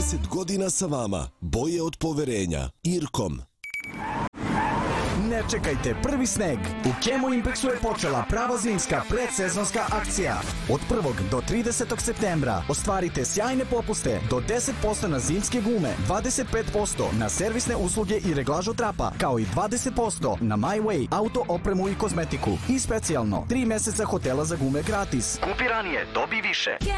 30 godina sa vama. Boje od poverenja. Irkom. Ne čekajte prvi sneg. U Chemo Impexu je počela prava zimska predsezonska akcija. Od 1. do 30. septembra ostvarite sjajne popuste do 10% na zimske gume, 25% na servisne usluge i reglažu trapa, kao i 20% na My Way, auto, opremu i kozmetiku. I specijalno, 3 meseca hotela za gume gratis. Kupi ranije, dobi više.